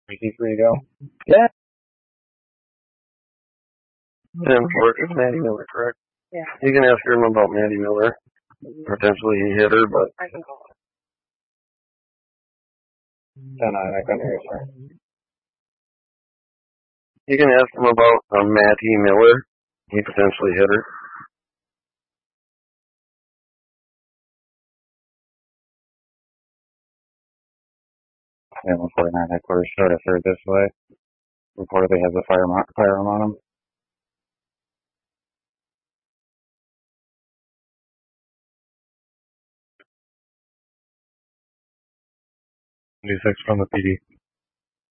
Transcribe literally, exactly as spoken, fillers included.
Is he free to go? Yeah. ten four, it's Maddie Miller, correct? Yeah. You can ask him about Maddie Miller. Potentially he hit her, but I can call ten nine, I couldn't hear you, sir. you can ask him about um, Maddie Miller. He potentially hit her. Yeah, one forty-nine headquarters, short of third this way. Reportedly has a firearm, firearm on him. twenty-six from the P D.